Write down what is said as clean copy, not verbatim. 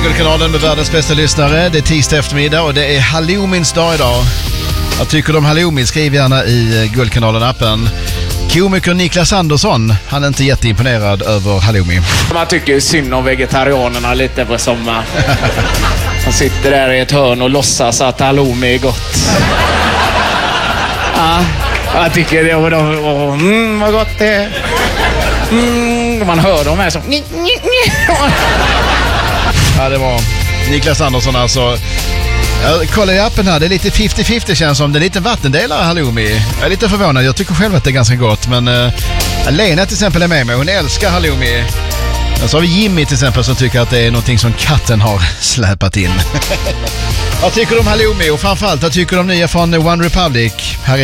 Guldkanalen med världens bästa lyssnare. Det är tisdag eftermiddag och det är halloumins dag idag. Jag tycker de halloumi, skriv gärna i Guldkanalen-appen. Komiker Niklas Andersson, han är inte jätteimponerad över halloumi. Man tycker synd om vegetarianerna lite på sommar. Man sitter där i ett hörn och låtsas att halloumi är gott. Ja, jag tycker det var vad gott det är. Man hör dem här så. Ja, det var Niklas Andersson alltså. Jag kollar i appen här, det är lite 50-50 känns som. Det är lite vattendelare halloumi. Jag är lite förvånad, jag tycker själv att det är ganska gott. Men Lena till exempel är med mig, hon älskar halloumi. Men så har vi Jimmy till exempel som tycker att det är någonting som katten har släpat in. Vad tycker du om halloumi och framförallt vad tycker du om nya från One Republic? Här är